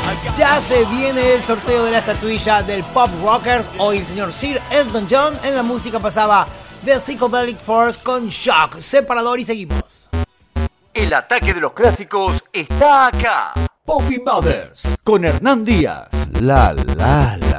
Ya se viene el sorteo de la estatuilla del Pop Rockers. Hoy el señor Sir Elton John. En la música pasaba The Psychedelic Force con Shock. Separador y seguimos. El ataque de los clásicos está acá. Poppy Mothers con Hernán Díaz. La la la.